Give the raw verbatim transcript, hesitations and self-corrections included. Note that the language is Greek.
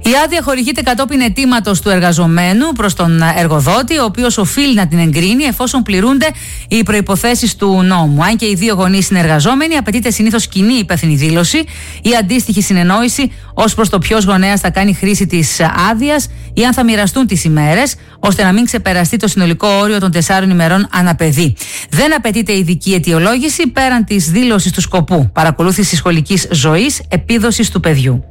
Η άδεια χορηγείται κατόπιν αιτήματος του εργαζομένου προς τον εργοδότη, ο οποίος οφείλει να την εγκρίνει εφόσον πληρούνται οι προϋποθέσεις του νόμου. Αν και οι δύο γονείς συνεργαζόμενοι, απαιτείται συνήθως κοινή υπεύθυνη δήλωση ή αντίστοιχη συνεννόηση ως προς το ποιος γονέας θα κάνει χρήση της άδειας ή αν θα μοιραστούν τις ημέρες, ώστε να μην ξεπεραστεί το συνολικό όριο των τεσσάρων ημερών ανά παιδί. Δεν απαιτείται ειδική αιτιολόγηση πέραν της δήλωσης του σκοπού παρακολούθησης σχολικής ζωής επίδοσης του παιδιού.